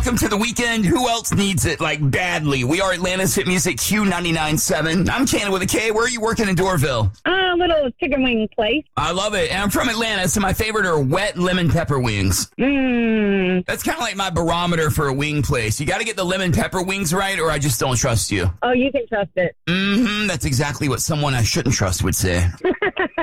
welcome to the weekend. Who else needs it, like, badly? We are Atlanta's Hit Music Q99.7. I'm Cannon with a K. Where are you working in Dorville? A little chicken wing place. I love it. And I'm from Atlanta, so my favorite are wet lemon pepper wings. That's kind of like my barometer for a wing place. You got to get the lemon pepper wings right, or I just don't trust you. Oh, you can trust it. That's exactly what someone I shouldn't trust would say.